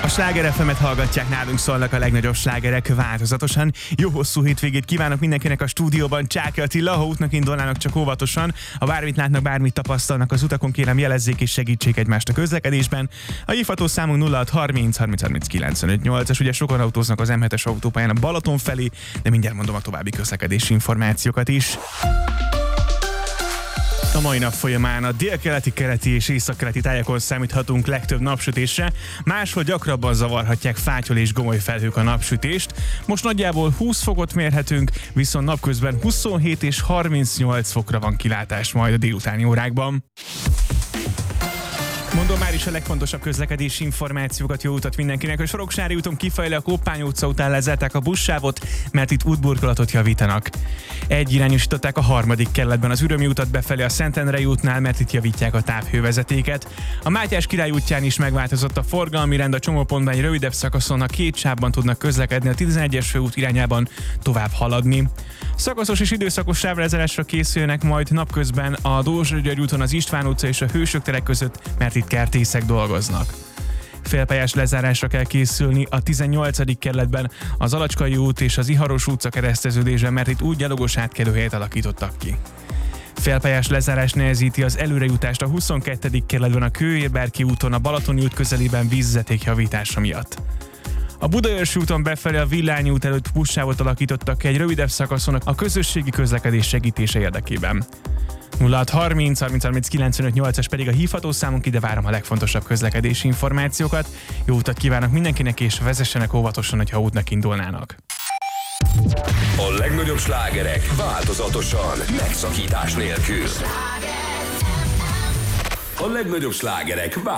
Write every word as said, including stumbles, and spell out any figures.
A Sláger ef emet hallgatják, nálunk szólnak a legnagyobb slágerek változatosan. Jó hosszú hétvégét kívánok mindenkinek a stúdióban. Csáky Attila, ha útnak indulnának, csak óvatosan. Ha bármit látnak, bármit tapasztalnak az utakon, kérem jelezzék és segítsék egymást a közlekedésben. A hívható számunk nulla hat harminc harminc harminc kilencvenöt nyolcas. Ugye sokan autóznak az em hetes autópályán a Balaton felé, de mindjárt mondom a további közlekedési információkat is. A mai nap folyamán a délkeleti, keleti és északkeleti tájakon számíthatunk legtöbb napsütésre, máshol gyakrabban zavarhatják fátyol és gomoly felhők a napsütést. Most nagyjából húsz fokot mérhetünk, viszont napközben huszonhét és harmincnyolc fokra van kilátás majd a délutáni órákban. Mondom már is a legfontosabb közlekedési információkat, jó utat mindenkinek. A Soroksári úton kifelé a Koppány utca után lezárták a buszsávot, mert itt útburkolatot javítanak. Egyirányosították a harmadik kerületben az Ürömi utat befelé a Szentendrei útnál, mert itt javítják a távhővezetéket. A Mátyás Király útján is megváltozott a forgalmi rend, a csomópontban egy rövidebb szakaszon a két sávban tudnak közlekedni, a tizenegyes főút irányában tovább haladni. Szakaszos és időszakos sávlezárásra készülnek majd napközben a Dózsa-György úton az István utca és a Hősök tere között, mert itt kertészek dolgoznak. Félpályás lezárásra kell készülni a tizennyolcadik kerületben az Alacskai út és az Iharos utca kereszteződésben, mert itt úgy gyalogos átkelőhelyet alakítottak ki. Félpályás lezárás nehezíti az előrejutást a huszonkettő kerületben a Kőérberki úton a Balatoni út közelében vízvezeték javítása miatt. A Budaörsi úton befelé a Villányi út előtt buszsávot alakítottak ki egy rövidebb szakaszon a közösségi közlekedés segítése érdekében. nulla hat harminc harminc harminc kilencvenöt nyolcas pedig a hívható számunk, ide várom a legfontosabb közlekedési információkat. Jó utat kívánok mindenkinek, és vezessenek óvatosan, hogyha útnak indulnának. A legnagyobb slágerek változatosan, megszakítás nélkül. A legnagyobb slágerek változatosan.